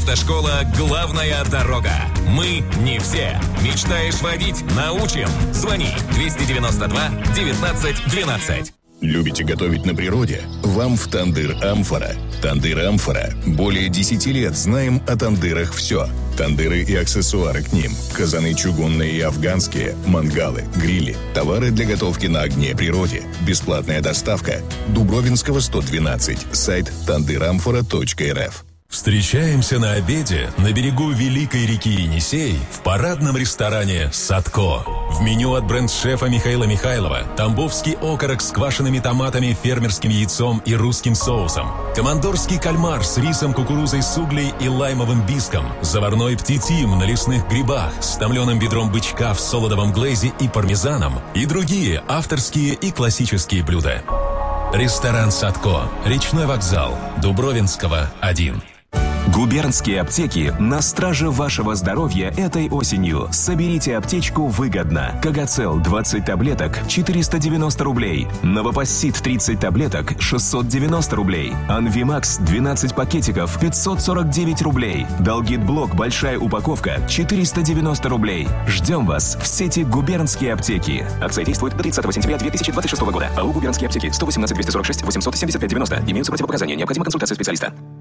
Автошкола «Главная дорога». Мы не все. Мечтаешь водить? Научим. Звони 292 19 12. Любите готовить на природе? Вам в «Тандыр Амфора». «Тандыр Амфора». Более 10 лет знаем о тандырах все. Тандыры и аксессуары к ним. Казаны чугунные и афганские, мангалы, грили. Товары для готовки на огне природе. Бесплатная доставка. Дубровинского, 112. Сайт tandyramfora.rf. Встречаемся на обеде на берегу Великой реки Енисей в парадном ресторане «Садко». В меню от бренд-шефа Михаила Михайлова тамбовский окорок с квашеными томатами, фермерским яйцом и русским соусом, командорский кальмар с рисом, кукурузой с углей и лаймовым биском, заварной птитим на лесных грибах с томленым бедром бычка в солодовом глэзе и пармезаном и другие авторские и классические блюда. Ресторан «Садко», речной вокзал, Дубровинского, 1. Губернские аптеки на страже вашего здоровья этой осенью. Соберите аптечку выгодно. Кагацел 20 таблеток 490 рублей. Новопассит 30 таблеток 690 рублей. Анвимакс 12 пакетиков 549 рублей. Далгит-блок большая упаковка 490 рублей. Ждем вас в сети губернские аптеки. Акция действует до 30 сентября 2026 года. АО «Губернские аптеки» 118 246 875 90. Имеются противопоказания. Необходима консультация специалиста.